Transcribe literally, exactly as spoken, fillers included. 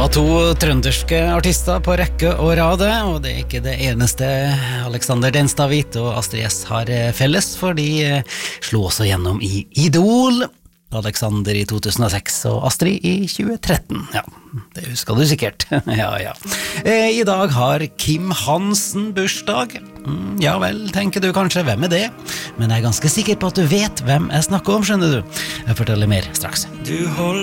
Ja, to trønderske artister på rekke og rade, og det er ikke det eneste Alexander Denstavit og Astrid S har felles, for de slo også gjennom i Idol. Alexander i to tusen og seks og Astrid i tjue tretten. Ja, det husker du sikkert. ja, ja. I dag har Kim Hansen bursdag. Ja vel, tenker du kanskje, hvem er det? Men jeg er ganske sikker på at du vet hvem jeg snakker om, skjønner du. Jeg forteller mer straks. Du holder